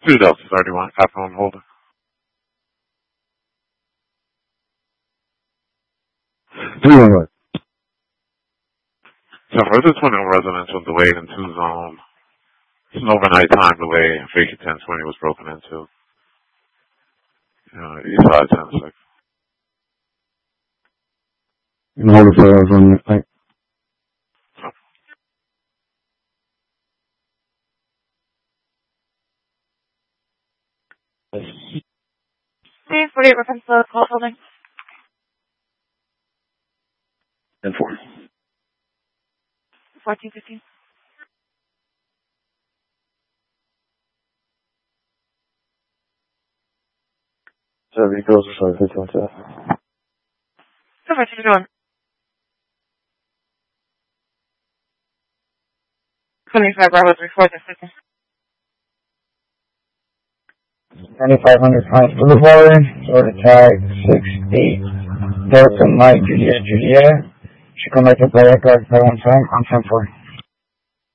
2 Delta 31, Affluent Holder. What? So for this one, residential delayed in 2 zone. It's an overnight time delay. Vacant 1020 was broken into. East side 10-6. And hold it for us 1 minute. Thanks. Hey, 48 reference to the call holding. 10-4. 1415. So vehicles are sorry, 51 So much you doing? 25 Bravo 34 2500 Pines Boulevard, Florida tag 68 Delta Mike Juliet. She come back to play record by 1 time on 10-4.